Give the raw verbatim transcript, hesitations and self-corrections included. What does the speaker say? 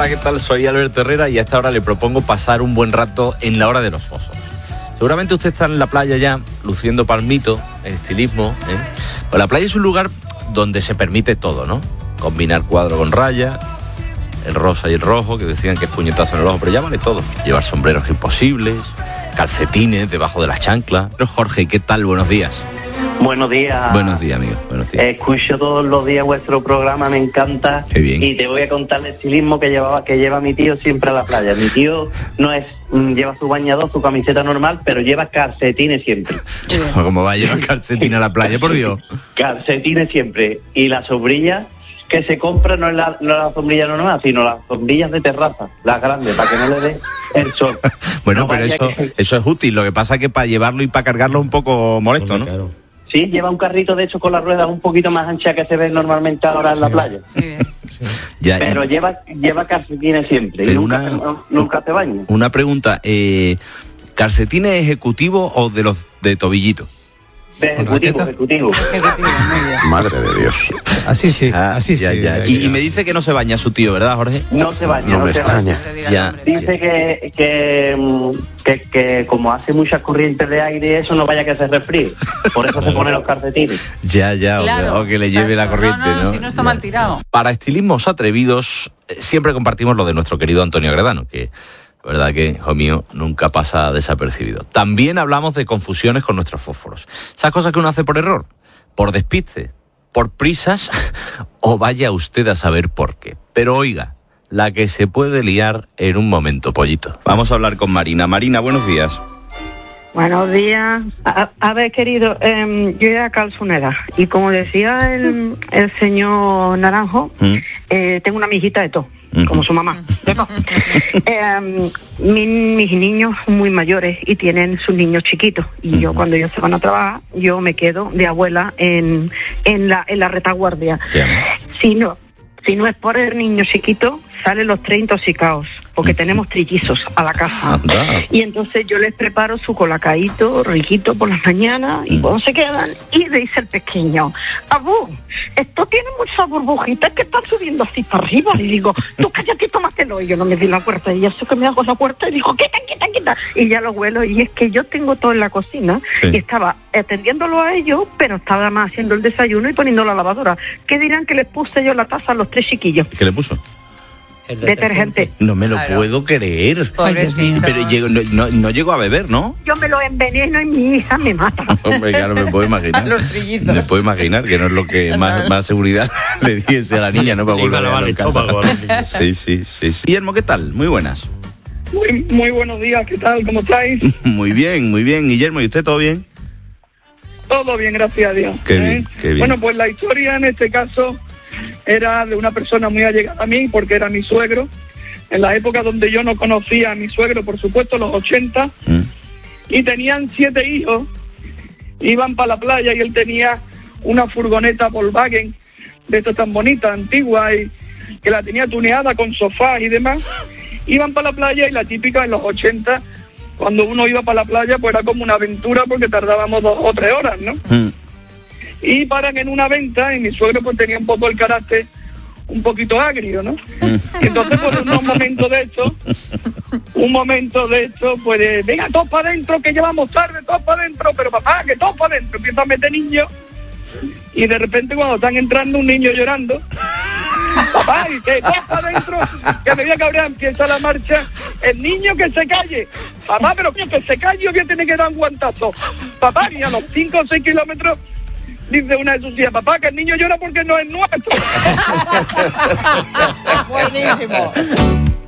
Hola, ¿qué tal? Soy Alberto Herrera y a esta hora le propongo pasar un buen rato en la hora de los fósforos. Seguramente usted está en la playa ya, luciendo palmito, estilismo, ¿eh? Pues la playa es un lugar donde se permite todo, ¿no? Combinar cuadro con raya, el rosa y el rojo, que decían que es puñetazo en el ojo, pero ya vale todo. Llevar sombreros imposibles, calcetines debajo de las chanclas. Pero Jorge, ¿qué tal? Buenos días. Buenos días. Buenos días, amigo. Buenos días. Escucho todos los días vuestro programa, me encanta. Qué bien. Y te voy a contar el estilismo que llevaba, que lleva mi tío siempre a la playa. Mi tío no es, lleva su bañador, su camiseta normal, pero lleva calcetines siempre. ¿Cómo va a llevar calcetines a la playa, por Dios? Calcetines siempre. Y la sombrilla que se compra no es la, no es la sombrilla normal, sino las sombrillas de terraza, las grandes, para que no le dé el sol. Bueno, no pero eso, que... eso es útil. Lo que pasa es que para llevarlo y para cargarlo es un poco molesto, ¿no? Claro. Sí, lleva un carrito de hecho con las ruedas un poquito más anchas que se ven normalmente ahora en Sí. la playa. Sí. Ya, Pero y, lleva lleva calcetines siempre. Pero Y nunca, una- se, no- nunca se baña. una pregunta. Eh, ¿Calcetines ejecutivos o de los de tobillito? De ejecutivo, raqueta? ejecutivo. Ejecutivo, muy bien. Madre de Dios. Así sí, Ah, así ya, sí. ya. Y, y me dice que no se baña su tío, ¿verdad, Jorge? No se baña, No no, me se extraña. baña. Ya. Dice que, que, mm, que, que como hace muchas corrientes de aire, eso no vaya que se resfríe. Por eso se pone los calcetines. Ya, ya, o, Claro, que, o que le lleve la exacto. corriente, No, ¿no? no, si no está Ya. mal tirado. Para estilismos atrevidos, eh, siempre compartimos lo de nuestro querido Antonio Agredano, que la verdad que, hijo mío, nunca pasa desapercibido. También hablamos de confusiones con nuestros fósforos. Esas cosas que uno hace por error, por despiste, por prisas, o vaya usted a saber por qué. Pero oiga, la que se puede liar en un momento, pollito. Vamos a hablar con Marina. Marina, buenos días. Buenos días. A, a ver, querido, eh, yo era calzonera y como decía el, el señor Naranjo, ¿Mm? eh, tengo una mijita de todo, Ujú. como su mamá. De todo. Eh, mi- mis niños son muy mayores y tienen sus niños chiquitos y yo Ujú. cuando ellos se van a trabajar, yo me quedo de abuela en, en, la, en la retaguardia. ¿Qué? Si no, si no es por el niño chiquito, salen los tres intoxicados, porque Ujú. tenemos trillizos a la casa. Anda. Y entonces yo les preparo su colacaíto riquito por las mañanas y Mm. cuando se quedan, y le dice el pequeño, abu, esto tiene muchas burbujitas que están subiendo así para arriba. Y digo, tú cállate y tómatelo. Y yo no me di la puerta y eso que me hago la puerta y dijo, quita, quita, quita. Y ya lo huelo y es que yo tengo todo en la cocina Sí. y estaba atendiéndolo a ellos, pero estaba más haciendo el desayuno y poniendo la lavadora. ¿Qué dirán que les puse yo la taza a los tres chiquillos? ¿Qué le puso? Detergente. No me lo Claro. puedo creer. Pobrecito. Pero llegó- no, no, no llegó a beber, ¿no? Yo me lo enveneno y mi hija me mata. Hombre, claro, me puedo imaginar. Los trillizos. Me puedo imaginar que no es lo que más, más seguridad le diese a la niña, ¿no? Para Le iba a volver a lavar el la casa. estómago a los niños. Sí, sí, sí, sí. Guillermo, ¿qué tal? Muy buenas. Muy, muy buenos días, ¿qué tal? ¿Cómo estáis? Muy bien, muy bien. Guillermo, ¿y usted todo bien? Todo bien, gracias a Dios. Qué bien, qué bien. Bueno, pues la historia en este caso era de una persona muy allegada a mí, porque era mi suegro. En la época donde yo no conocía a mi suegro, por supuesto, los ochenta, Mm. y tenían siete hijos, iban para la playa y él tenía una furgoneta Volkswagen, de estas tan bonitas, antiguas, y que la tenía tuneada con sofás y demás. Iban para la playa y la típica en los ochenta, cuando uno iba para la playa, pues era como una aventura porque tardábamos dos o tres horas, ¿no? Mm. Y paran en una venta y mi suegro pues tenía un poco el carácter un poquito agrio, ¿no? Y entonces pues en un momento de esto, un momento de esto, pues de, venga, todos para adentro, que llevamos tarde, todos para adentro, pero papá, que todos para adentro, empieza a meter niños y de repente cuando están entrando un niño llorando, papá, y que todos para adentro, que me voy a cabrear, empieza la marcha, el niño que se calle, papá, pero que se calle, voy a tener que dar un guantazo, papá, y a los cinco o seis kilómetros dice una de sus tías, papá, que el niño llora porque no es nuestro. Buenísimo.